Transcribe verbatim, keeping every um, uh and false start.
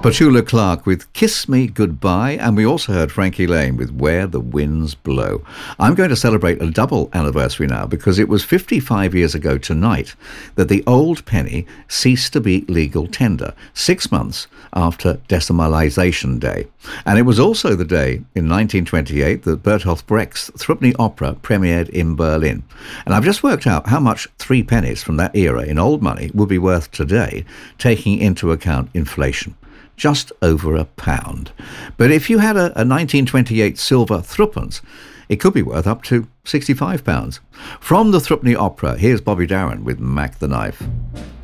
Petula Clark with Kiss Me Goodbye, and we also heard Frankie Lane with Where the Winds Blow. I'm going to celebrate a double anniversary now because it was fifty-five years ago tonight that the old penny ceased to be legal tender, six months after Decimalisation Day. And it was also the day in nineteen twenty-eight that Bertolt Brecht's Threepenny Opera premiered in Berlin. And I've just worked out how much three pennies from that era in old money would be worth today, taking into account inflation. Just over a pound. But if you had a, a nineteen twenty-eight silver threepence, it could be worth up to sixty-five pounds. From the Threepenny Opera, here's Bobby Darin with Mac the Knife.